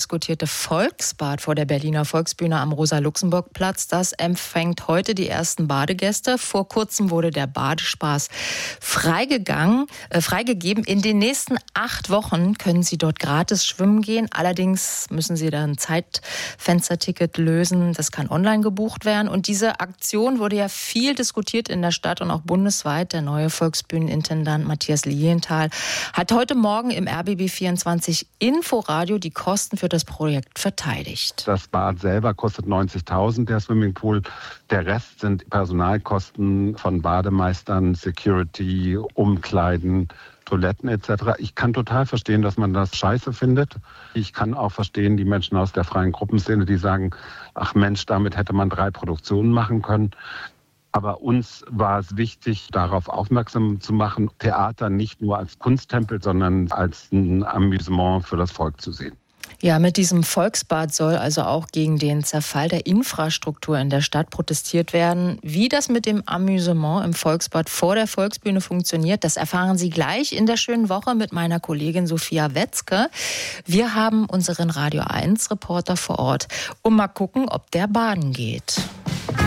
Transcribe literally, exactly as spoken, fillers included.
diskutierte Volksbad vor der Berliner Volksbühne am Rosa-Luxemburg-Platz, das empfängt heute die ersten Badegäste. Vor kurzem wurde der Badespaß freigegangen, äh, freigegeben. In den nächsten acht Wochen können Sie dort gratis schwimmen gehen. Allerdings müssen Sie dann ein Zeitfensterticket lösen. Das kann online gebucht werden. Und diese Aktion wurde ja viel diskutiert in der Stadt und auch bundesweit. Der neue Volksbühnenintendant Matthias Lilienthal hat heute Morgen im R B B vierundzwanzig Inforadio die Kosten für das Projekt verteidigt. Das Bad selber kostet neunzigtausend, der Swimmingpool. Der Rest sind Personalkosten von Bademeistern, Security, Umkleiden, Toiletten et cetera. Ich kann total verstehen, dass man das scheiße findet. Ich kann auch verstehen, die Menschen aus der freien Gruppenszene, die sagen, ach Mensch, damit hätte man drei Produktionen machen können. Aber uns war es wichtig, darauf aufmerksam zu machen, Theater nicht nur als Kunsttempel, sondern als ein Amüsement für das Volk zu sehen. Ja, mit diesem Volksbad soll also auch gegen den Zerfall der Infrastruktur in der Stadt protestiert werden. Wie das mit dem Amüsement im Volksbad vor der Volksbühne funktioniert, das erfahren Sie gleich in der schönen Woche mit meiner Kollegin Sophia Wetzke. Wir haben unseren Radio eins Reporter vor Ort und mal gucken, ob der baden geht.